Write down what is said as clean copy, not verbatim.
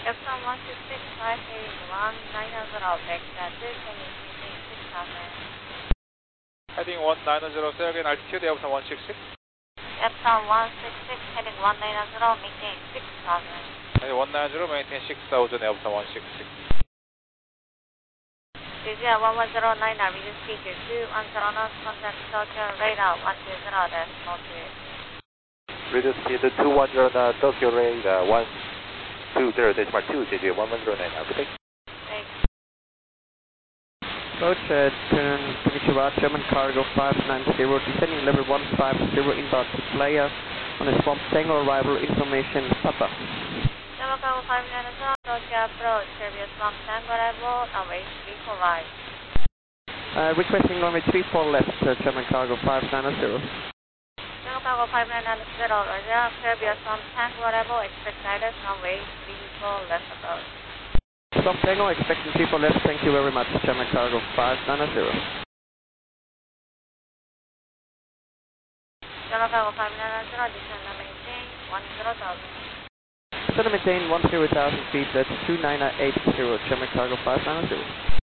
Epsilon 166, flight heading 1900, backstatic, heading 6000. Heading 190, say again, altitude Epsilon 166. Epsilon 166, heading 1900, maintain 6000. Heading 190, maintain 6000, Epsilon 166. DGR 1109, read speaker 210 knots, contact Tokyo radar 120, decimal 2. Radio speed 210, Tokyo radar 120, decimal 2, DGR 1109, good day. Thanks. Approach Konnichiwa, German cargo 590, descending level 150, inbound to Playa on a swamp tango arrival information, Papa. German cargo 590, Tokyo approach, previous swamp tango arrival, await 34 right. Requesting runway 34 left, German cargo 590. German cargo 590, roger, previous swamp tango arrival, expect guidance, runway 34 left approach. Swamp tango, expecting 34 left, thank you very much, German cargo 590. German cargo 590, descend and maintain 10,000. Descend and maintain 10,000 feet, that's 2980, German cargo 590.